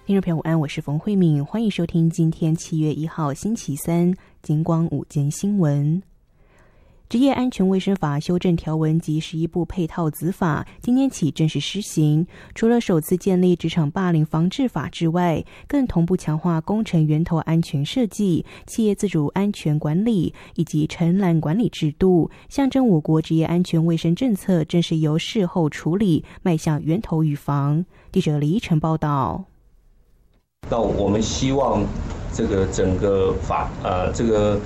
听众朋友午安，我是冯慧敏，欢迎收听今天7月1号星期三金光午间新闻。职业安全卫生法修正条文及11部配套子法今天起正式施行，除了首次建立职场霸凌防治法之外，更同步强化工程源头安全设计、企业自主安全管理以及承揽管理制度，象征我国职业安全卫生政策正是由事后处理迈向源头预防。记者李依晨报道。 那我们希望这个整个这个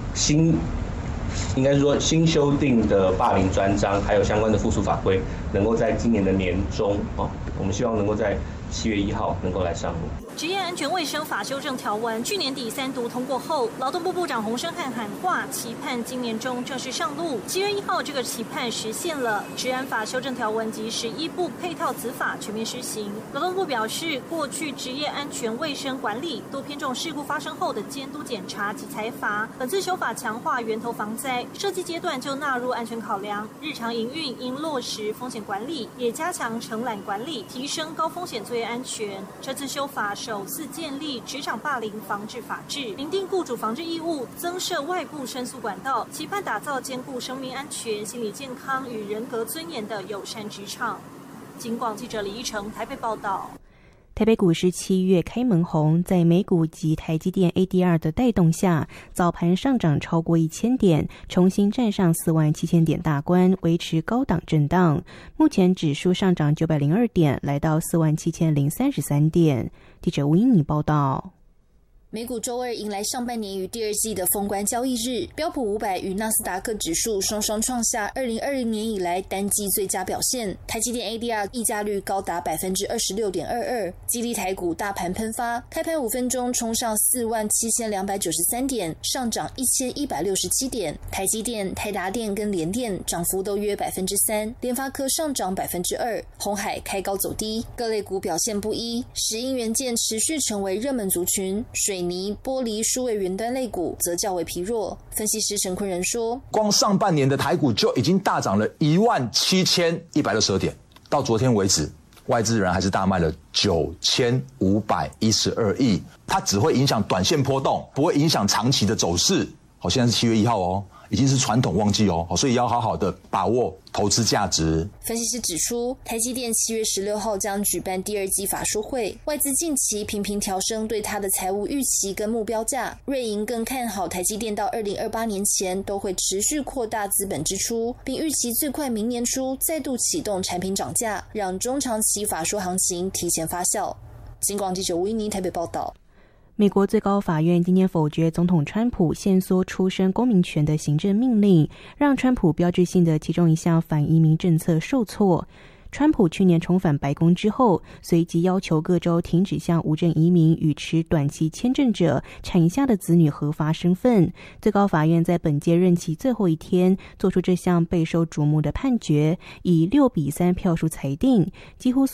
应该说新修订的霸凌专章，还有相关的附属法规，能够在今年的年中我们希望能够在7月1号能够来上路。 职业安全卫生法修正条文去年底3读通过后，劳动部部长洪申翰喊话，期盼今年中正式上路。7月1号这个期盼实现了，职安法修正条文及11部配套子法全面施行。劳动部表示，过去职业安全卫生管理都偏重事故发生后的监督检查及裁罚，本次修法强化源头防灾，设计阶段就纳入安全考量，日常营运应落实风险管理，也加强承揽管理，提升高风险作业安全。这次修法首次建立职场霸凌防治法制，明定雇主防治义务，增设外部申诉管道，期盼打造兼顾生命安全、心理健康与人格尊严的友善职场。警广记者李依成台北报道。 台北股市7月开门红，在美股及台积电 ADR 的带动下，早盘上涨超过1000点，重新站上47000点大关，维持高档震荡。目前指数上涨902点，来到47033点。记者吴英妮报道。 美股周二迎来上半年与第二季的封关交易日，标普500与纳斯达克指数双双创下2020年以来单季最佳表现。台积电 ADR 溢价率高达 26.22%， 激励台股大盘喷发，开盘5分钟冲上47293点，上涨1167点。台积电、台达电跟联电涨幅都约 3%， 联发科上涨 2%， 鸿海开高走低，各类股表现不一。石英元件持续成为热门族群，水泥、玻璃、数位云端类股则较为疲弱。分析师陈坤仁说， 光上半年的台股就已经大涨了17162点，到昨天为止，外资人还是大卖了9512亿，它只会影响短线波动，不会影响长期的走势。现在是7月1号哦，已经是传统旺季哦，所以要好好的把握投资价值。 分析师指出，台积电7月16号将举办第二季法说会，外资近期频频调升对它的财务预期跟目标价。瑞银更看好台积电到2028年前都会持续扩大资本支出，并预期最快明年初再度启动产品涨价，让中长期法说行情提前发酵。警广记者吴依妮台北报道。 美国最高法院今天否决总统川普限缩出生公民权的行政命令，让川普标志性的其中一项反移民政策受挫。川普去年重返白宫之后，随即要求各州停止向无证移民与持短期签证者产下的子女核发身份。最高法院在本届任期最后一天做出这项备受瞩目的判决，以6-3票数裁定，几乎